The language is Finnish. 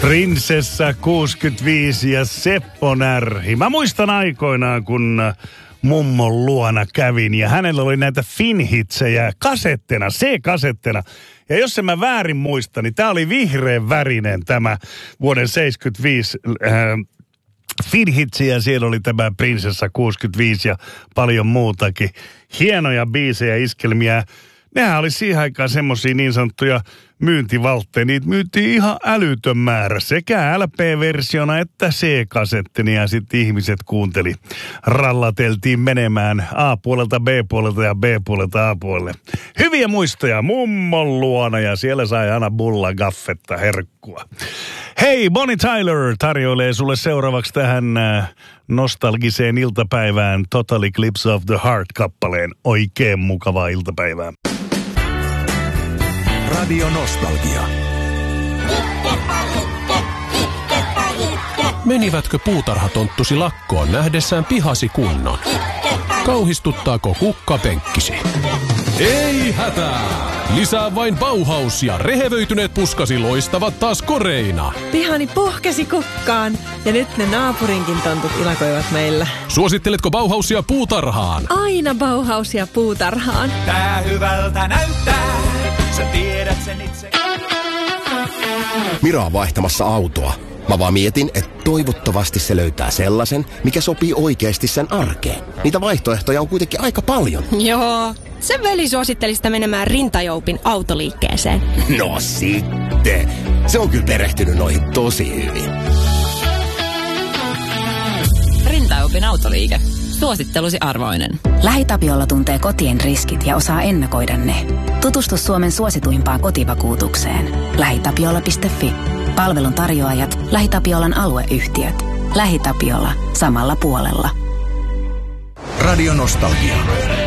Prinsessa 65 ja Seppo Närhi. Mä muistan aikoinaan, kun mummon luona kävin ja hänellä oli näitä Finhitsejä kasettina, C-kasettina. Ja jos en mä väärin muista, niin tää oli vihreän värinen tämä vuoden 75 Finhitsi ja siellä oli tämä Prinsessa 65 ja paljon muutakin. Hienoja biisejä, iskelmiä. Nehän oli siihen aikaan semmosia niin sanottuja myyntivaltteja. Niitä myytiin ihan älytön määrä sekä LP-versiona että C-kasettina ja sitten ihmiset kuunteli. Rallateltiin menemään A-puolelta B-puolelta ja B-puolelta A-puolelle. Hyviä muistoja mummon luona ja siellä sai aina bulla gaffetta herkkua. Hei, Bonnie Tyler tarjoilee sulle seuraavaksi tähän nostalgiseen iltapäivään Total Eclipse of the Heart-kappaleen. Oikein mukavaa iltapäivää. Radio Nostalgia. Menivätkö puutarhatonttusi lakkoon nähdessään pihasi kunnon? Kauhistuttaako kukkapenkkisi? Ei hätää! Lisää vain Bauhaus ja rehevöityneet puskasi loistavat taas koreina. Pihani puhkesi kukkaan ja nyt ne naapurinkin tontut ilakoivat meillä. Suositteletko Bauhausia puutarhaan? Aina Bauhausia puutarhaan. Tää hyvältä näyttää, sä tiedät sen itse. Mira on vaihtamassa autoa. Mä vaan mietin, että toivottavasti se löytää sellaisen, mikä sopii oikeasti sen arkeen. Niitä vaihtoehtoja on kuitenkin aika paljon. Joo, sen veli suositteli sitä menemään Rintajoupin autoliikkeeseen. No sitten. Se on kyllä perehtynyt noihin tosi hyvin. Rintajoupin autoliike. Suosittelusi arvoinen. LähiTapiola tuntee kotien riskit ja osaa ennakoida ne. Tutustu Suomen suosituimpaan kotivakuutukseen. LähiTapiola.fi. Palvelun tarjoajat, LähiTapiolan alueyhtiöt. LähiTapiola. Samalla puolella. Radio Nostalgia.